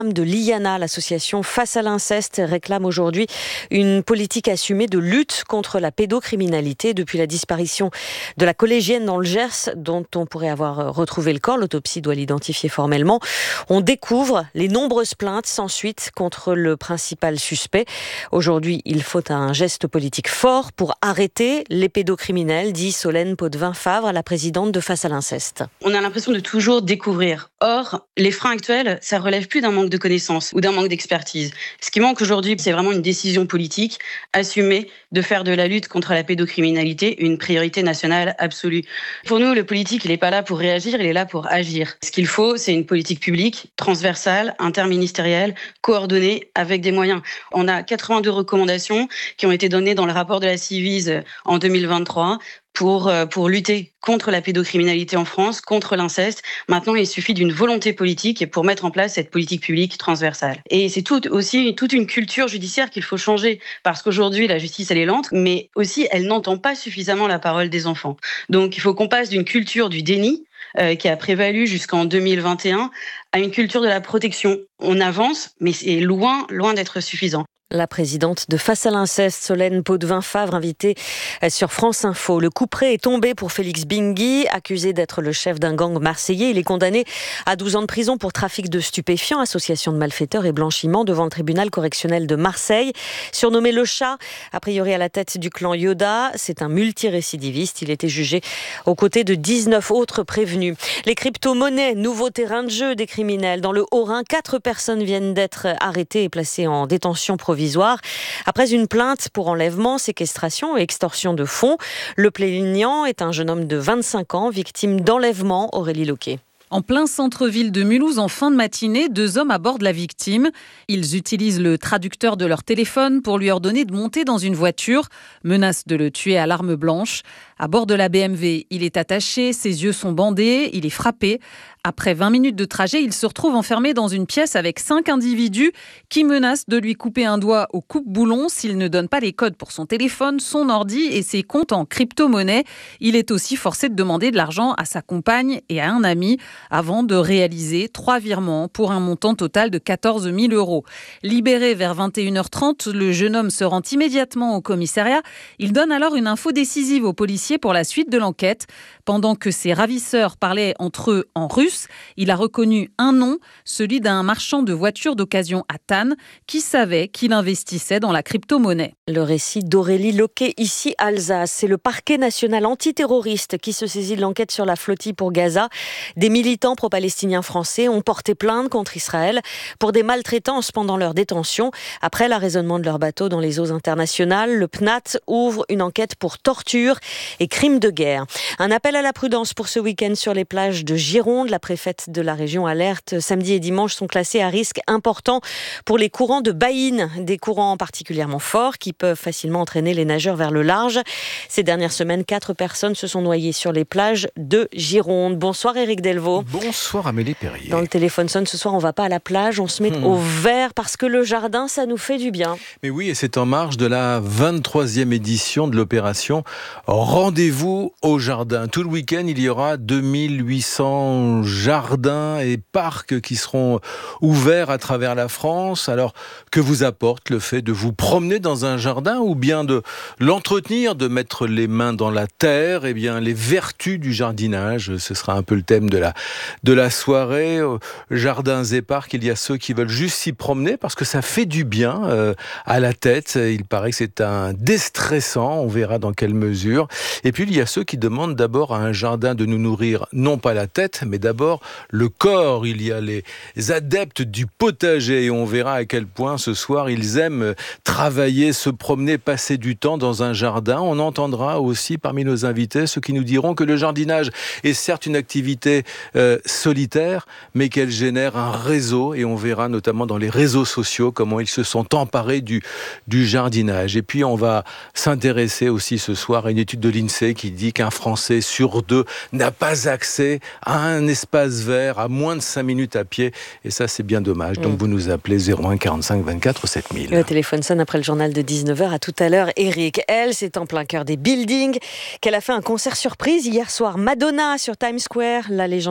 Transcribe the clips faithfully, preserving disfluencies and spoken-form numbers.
de l'I A N A, l'association Face à l'inceste, réclame aujourd'hui une politique assumée de lutte contre la pédocriminalité depuis la disparition de la collégienne dans le Gers, dont on pourrait avoir retrouvé le corps. L'autopsie doit l'identifier formellement. On découvre les nombreuses plaintes sans suite contre le principal suspect. Aujourd'hui, il faut un geste politique fort pour arrêter les pédocriminels, dit Solène Potvin-Favre, la présidente de Face à l'inceste. On a l'impression de toujours découvrir. Or, les freins actuels, ça relève plus d'un manque de connaissances ou d'un manque d'expertise. Ce qui manque aujourd'hui, c'est vraiment une décision politique assumée de faire de la lutte contre la pédocriminalité une priorité nationale absolue. Pour nous, le politique, il n'est pas là pour réagir, il est là pour agir. Ce qu'il faut, c'est une politique publique, transversale, interministérielle, coordonnée, avec des moyens. On a quatre-vingt-deux recommandations qui ont été données dans le rapport de la Civise en deux mille vingt-trois pour, pour lutter contre la pédocriminalité en France, contre l'inceste. Maintenant, il suffit d'une volonté politique pour mettre en place cette politique publique transversale. Et c'est tout, aussi toute une culture judiciaire qu'il faut changer, parce qu'aujourd'hui, la justice, elle est lente, mais aussi, elle n'entend pas suffisamment la parole des enfants. Donc, il faut qu'on passe d'une culture du déni, euh, qui a prévalu jusqu'en deux mille vingt et un, à une culture de la protection. On avance, mais c'est loin, loin d'être suffisant. La présidente de Face à l'inceste, Solène Potvin-Favre, invitée sur France Info. Le couperet est tombé pour Félix Bingui, accusé d'être le chef d'un gang marseillais. Il est condamné à douze ans de prison pour trafic de stupéfiants, association de malfaiteurs et blanchiment devant le tribunal correctionnel de Marseille. Surnommé le chat, a priori à la tête du clan Yoda, c'est un multirécidiviste. Il était jugé aux côtés de dix-neuf autres prévenus. Les crypto-monnaies, nouveau terrain de jeu des criminels. Dans le Haut-Rhin, quatre personnes viennent d'être arrêtées et placées en détention provisoire. Après une plainte pour enlèvement, séquestration et extorsion de fonds. Le plaignant est un jeune homme de vingt-cinq ans, victime d'enlèvement. Aurélie Loquet. En plein centre-ville de Mulhouse, en fin de matinée, deux hommes abordent la victime. Ils utilisent le traducteur de leur téléphone pour lui ordonner de monter dans une voiture, menacent de le tuer à l'arme blanche. À bord de la B M W, il est attaché, ses yeux sont bandés, il est frappé. Après vingt minutes de trajet, il se retrouve enfermé dans une pièce avec cinq individus qui menacent de lui couper un doigt au coupe-boulon s'il ne donne pas les codes pour son téléphone, son ordi et ses comptes en crypto-monnaie. Il est aussi forcé de demander de l'argent à sa compagne et à un ami avant de réaliser trois virements pour un montant total de quatorze mille euros. Libéré vers vingt et une heures trente, le jeune homme se rend immédiatement au commissariat. Il donne alors une info décisive aux policiers pour la suite de l'enquête. Pendant que ses ravisseurs parlaient entre eux en russe, il a reconnu un nom, celui d'un marchand de voitures d'occasion à Thann, qui savait qu'il investissait dans la crypto-monnaie. Le récit d'Aurélie Loquet, ici Alsace. C'est le parquet national antiterroriste qui se saisit de l'enquête sur la flottille pour Gaza. Des militants pro-palestiniens français ont porté plainte contre Israël pour des maltraitances pendant leur détention. Après l'arraisonnement de leur bateau dans les eaux internationales, le P N A T ouvre une enquête pour torture et crimes de guerre. Un appel à la prudence pour ce week-end sur les plages de Gironde. La préfète de la région alerte. Samedi et dimanche sont classés à risque important pour les courants de baïne. Des courants particulièrement forts qui peuvent facilement entraîner les nageurs vers le large. Ces dernières semaines, quatre personnes se sont noyées sur les plages de Gironde. Bonsoir Éric Delvaux. Bonsoir Amélie Perrier. Dans le téléphone sonne ce soir, on ne va pas à la plage, on se met hmm. au vert parce que le jardin, ça nous fait du bien. Mais oui, et c'est en marge de la vingt-troisième édition de l'opération Rendez-vous au jardin. Tout le week-end, il y aura deux mille huit cents jardins et parcs qui seront ouverts à travers la France. Alors, que vous apporte le fait de vous promener dans un jardin ou bien de l'entretenir, de mettre les mains dans la terre? Eh bien, les vertus du jardinage, ce sera un peu le thème de la, de la soirée. Jardins et parcs, il y a ceux qui veulent juste s'y promener parce que ça fait du bien euh, à la tête. Il paraît que c'est un déstressant, on verra dans quelle mesure. Et puis, il y a ceux qui demandent d'abord à un jardin de nous nourrir, non pas la tête, mais d'abord le corps. Il y a les adeptes du potager et on verra à quel point ce soir ils aiment travailler, se promener, passer du temps dans un jardin. On entendra aussi parmi nos invités ceux qui nous diront que le jardinage est certes une activité euh, solitaire, mais qu'elle génère un réseau et on verra notamment dans les réseaux sociaux comment ils se sont emparés du, du jardinage. Et puis on va s'intéresser aussi ce soir à une étude de l'INSEE qui dit qu'un Français sur deux n'a pas accès à un espace vert à moins de cinq minutes à pied et ça c'est bien dommage. Donc mmh. vous nous appelez zéro un quarante-cinq vingt-quatre sept mille. Le téléphone sonne après le journal de dix-neuf heures. À tout à l'heure, Eric. Elle, c'est en plein cœur des buildings qu'elle a fait un concert surprise hier soir. Madonna sur Times Square, la légende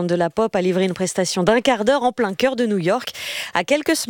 de la pop a livré une prestation d'un quart d'heure en plein cœur de New York. À quelques